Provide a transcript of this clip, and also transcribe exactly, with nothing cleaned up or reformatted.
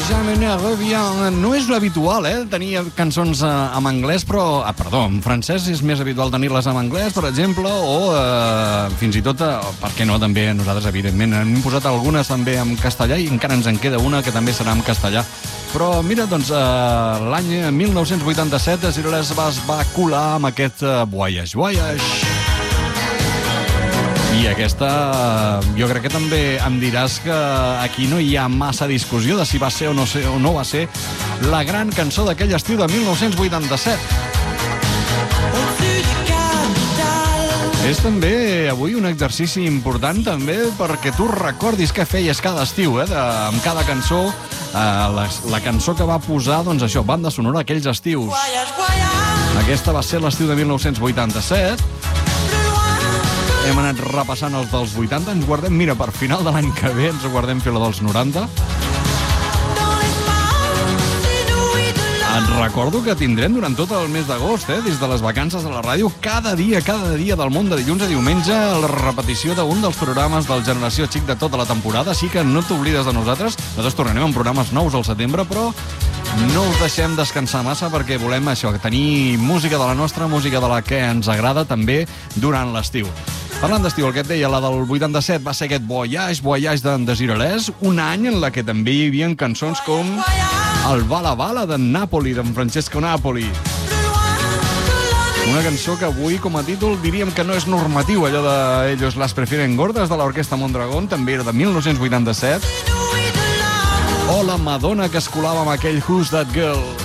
Jamais revient. No és habitual, eh, tenir cançons en anglès, però... Ah, perdó, en francès és més habitual tenir-les en anglès, per exemple, o eh, fins i tot, eh, per què no, també nosaltres, evidentment, hem posat algunes també en castellà i encara ens en queda una que també serà en castellà. Però mira, doncs, eh, l'any mil nou-cents vuitanta-set Zirales es va colar amb aquest eh, Voyage, Voyage. I aquesta, jo crec que també em diràs que aquí no hi ha massa discussió de si va ser o no, ser, o no va ser la gran cançó d'aquell estiu de mil nou-cents vuitanta-set. És també avui un exercici important també perquè tu recordis què feies cada estiu, eh, de, amb cada cançó, eh, la, la cançó que va posar, doncs això, banda sonora aquells estius. Aquesta va ser l'estiu de mil nou-cents vuitanta-set. Hem anat repassant els dels vuitanta, ens guardem, mira, per final de l'any que ve ens guardem fer la dels noranta. Et recordo que tindrem durant tot el mes d'agost, eh, des de les vacances de la ràdio, cada dia, cada dia del món, de dilluns a diumenge, la repetició d'un dels programes del Generació Xic de tota la temporada, així que no t'oblides de nosaltres. Nosaltres tornarem amb programes nous al setembre, però no us deixem descansar massa perquè volem això, tenir música de la nostra, música de la que ens agrada també durant l'estiu. Parlant d'estiu, el que et deia, la del vuitanta-set va ser aquest Voyage, Voyage d'en Desirelès, un any en la que també hi havia cançons com el Bala Bala d'en Napoli, d'en Francesco Napoli. Una cançó que avui, com a títol, diríem que no és normatiu, allò de Ellos las prefieren gordas, de l'Orquestra Mondragón, també era de mil nou-cents vuitanta-set. O la Madonna que es colava amb aquell Who's That Girl.